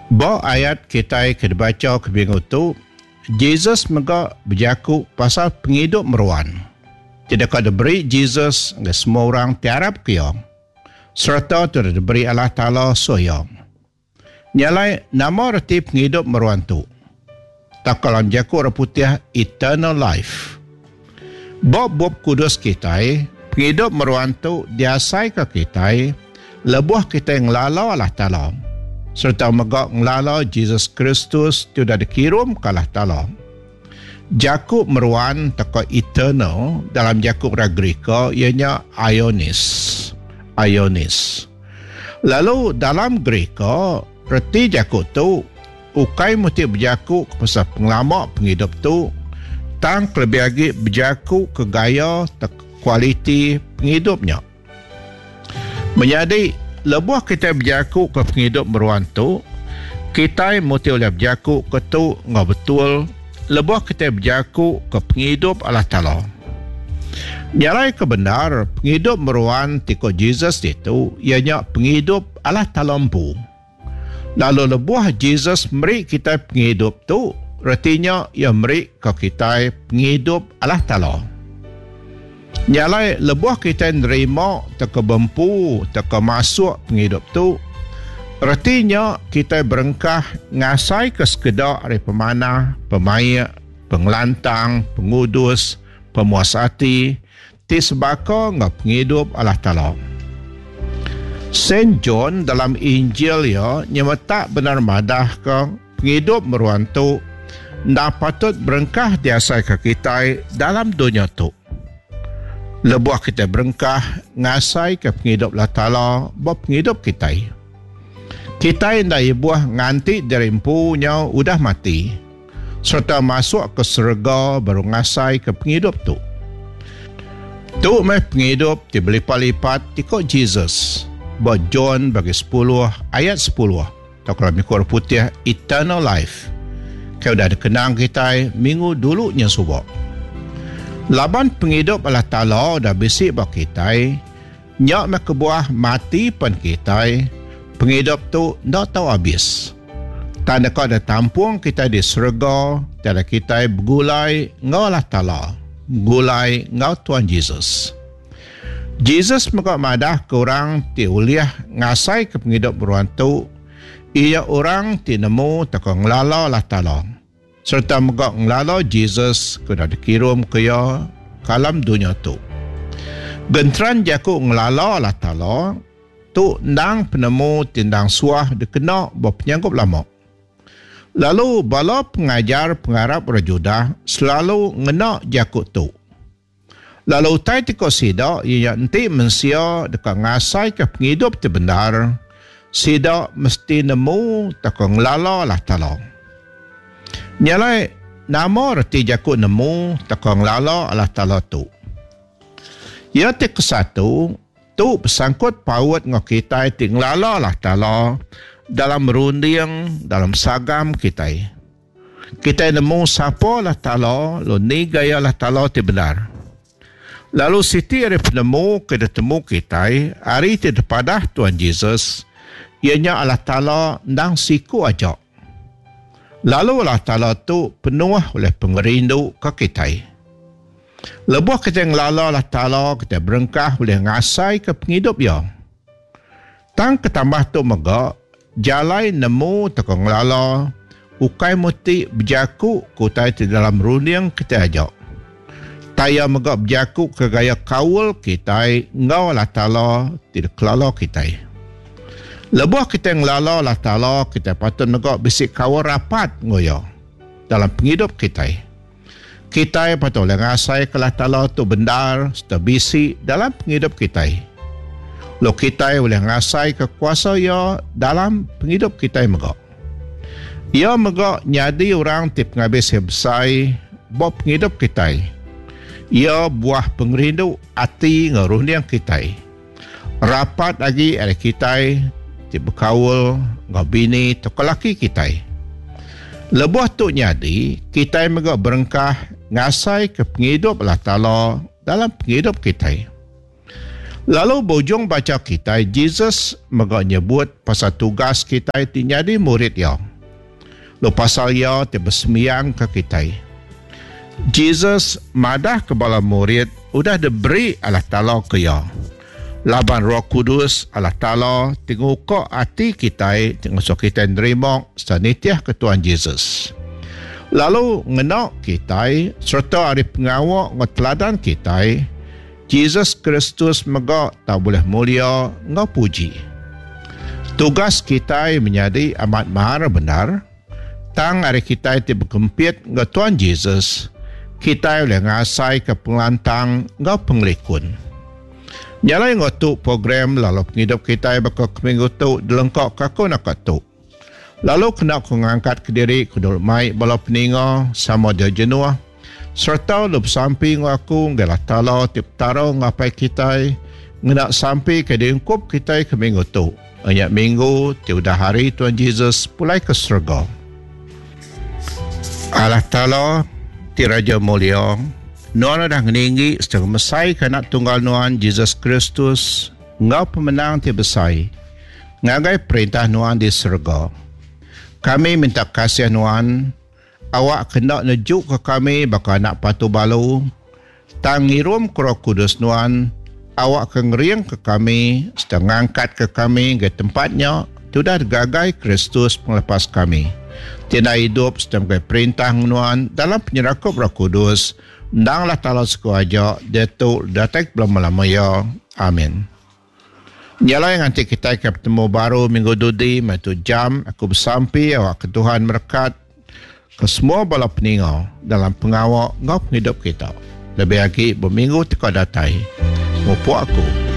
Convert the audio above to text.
Bawa ayat kita baca ke minggu tu, Jesus mega berjaku pasal penghidup meruan. Jadi kalau diberi Jesus ke semua orang tiarap kiyong, serta tu diberi Allah Ta'ala soyong. Nyalai nama reti penghidup meruan tu. Tak kalau jaku reputih eternal life. Bob kudus kita, penghidup meruan tu diasai ke kita, lebuh kita yang lalau Allah Ta'ala. Serta megak ngelala Jesus Kristus tu dah dikirim ke Allah Ta'ala. Jakub meruan teko eternal dalam Jakub Ragrika ianya Ionis. Lalu dalam Greka, reti Jakub tu ukai muti berjakub ke pasal pengelama penghidup tu tang lebih lagi berjakub ke gaya kualiti penghidupnya. Menjadi lebuh kita berjaku ke penghidup meruan tu, kita mesti oleh berjaku ke tu ngah betul, lebuh kita berjaku ke penghidup Allah Ta'ala. Nyalai kebenar, penghidup meruan tiko Jesus itu, ianya penghidup Allah Ta'ala empu. Lalu lebuh Jesus meri kita penghidup tu, artinya ia meri ke kita penghidup Allah Ta'ala. Nyalai lebuh kita nerima teka bempu, teka masuk penghidup tu, artinya kita berengkah ngasai ke sekedar dari pemanah, pemayak, pengelantang, pengudus, pemuasati, ti sebaka ngah penghidup Allah Ta'ala. Saint John dalam Injil ya, nyata benar madah ke penghidup meruan tu, ndak patut berengkah diasai ke kita dalam dunia tu. Lebuh kita berengkah ngasai ke penghidup Allah Ta'ala buat penghidup kita. Kita yang dah ibuah nganti dari empunya udah mati. Serta masuk ke surga baru ngasai ke penghidup tu. Tu meh penghidup dibelipat-lipat ikut Jesus. Buat John bagi 10 ayat 10. Tak kalau mikul putih eternal life. Kau dah dikenang kita minggu dulunya subak. Laban penghidup Allah Ta'ala dah bisik bak kita, nyak mek kebuah mati pan kita, penghidup tu tak tahu habis. Tanda kau dah tampung kita di surga, tanda kita bergulai ngau Allah Ta'ala, bergulai ngau Tuhan Yesus. Jesus mengak madah ke orang ti uliah ngasai ke penghidup beruan tu, ia orang ti nemu takau ngelala Allah Ta'ala. Serta megak ngelala Jesus kena dikirim ke ya kalam dunia tu. Gentran jaku ngelala Allah Ta'ala tu nang penemu tindang suah dikena berpenyanggup lama. Lalu bala pengajar pengarap rajudah selalu ngena jaku tu. Lalu tai tiko sida ia nanti mensia dekat ngasai ke penghidup ti benar, sida mesti nemu takau ngelala Allah Ta'ala. Nyalai nama reti jaku nemu takang lala Allah Ta'ala tu. Ia ti kesatu tu bersangkut paut ngok kita ti ngelala Allah Ta'ala dalam runding, dalam sagam kita. Kita nemu siapa Allah Ta'ala, lo ni gaya Allah Ta'ala ti benar. Lalu siti hari penemu ke temu kita, hari ti depadah Tuhan Yesus, ianya Allah Ta'ala ndang siku ajak. Lalu Allah Ta'ala tu penuh oleh pengerindu ke kita. Lebuh kita ngelala Allah Ta'ala, kita berengkah oleh ngasai ke penghidup ya. Tang ketambah tu megak, jalai nemu teka ngelala, ukai muti berjaku kutai di dalam runding kita ajak. Taya megak berjaku ke gaya kawul kita, ngau Allah Ta'ala tidak kelala kita. Lebuh kita ngelala Allah Ta'ala, kita patut megak bisik kawal rapat ngoyo dalam penghidup kita. Kita patut oleh ngasai ke Allah Ta'ala tu benar, setabisi dalam penghidup kita. Lo kita boleh ngasai kekuasa ya dalam penghidup kita megak. Ia megak nyadi orang tip ngabis hebsai buat penghidup kita. Ia buah pengerindu hati ngeruhniang kita. Rapat lagi ada kita berkawal ngau bini atau laki kita. Lebuh tu nyadi, kita megak berengkah ngasai ke penghidup Allah Ta'ala dalam penghidup kita. Lalu bujung baca kita, Jesus nyebut pasal tugas kita jadi murid ya. Lalu pasal ya bersemiang ke kita. Jesus madah kepala murid udah diberi Allah Ta'ala ke ya. Laban Roh Kudus Allah Ta'ala tengok hati kita tengok so kita nerima sanitiah ke Tuhan Jesus. Lalu ngenak kita serta hari pengawal ngeteladan kita, Jesus Kristus mega tak boleh mulia ngau puji. Tugas kita menjadi amat mahal benar. Tang hari kita berkempit ngau Tuhan Jesus, kita boleh ngasai ke penglantang ngau penglikun. Nyalai ngau tu program lalu penghidup kita bakal keminggu tu dilengkap kaku nak tu. Lalu kena aku ngangkat ke diri ku dulu mai bala peninga sama dia jenuh. Serta lup sampai aku ngalah Ta'ala tip taro ngapai kita ngenak sampai ke diungkup kita ke minggu tu. Banyak minggu tiada hari Tuhan Yesus pulai ke surga. Allah Ta'ala ti Raja Mulia Nuan dah ngeninggi secara mesai kanak tunggal Nuan Yesus Kristus ngau pemenang ti besai ngagai perintah Nuan di surga. Kami minta kasih Nuan, awak kena nejuk ke kami bakal nak patu balu. Tang ngirum ke Roh Kudus Nuan, awak kengeriang ke kami, sedang angkat ke kami ke tempatnya, sudah gagai Kristus penglepas kami. Tina hidup sedang ke perintah Nuan dalam penyerakup Roh Kudus, ndanglah Ta'ala sekuaja, datuk datek belum lama ya. Amin. Yalah yang nanti kita akan bertemu baru minggu dudi, matu jam, aku bersampai awak ke Tuhan berkat ke semua bala peninga dalam pengawal ngau hidup kita. Lebih lagi berminggu teka datai. Mupu aku.